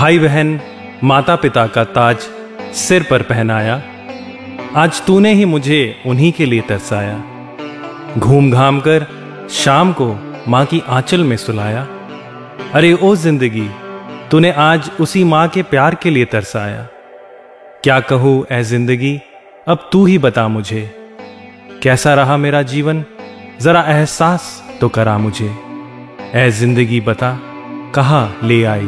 भाई बहन माता पिता का ताज सिर पर पहनाया, आज तूने ही मुझे उन्हीं के लिए तरसाया। घूम घाम कर शाम को माँ की आंचल में सुलाया, अरे ओ जिंदगी तूने आज उसी माँ के प्यार के लिए तरसाया। क्या कहूँ ऐ जिंदगी अब तू ही बता मुझे, कैसा रहा मेरा जीवन जरा एहसास तो करा मुझे। ऐ जिंदगी बता कहाँ ले आई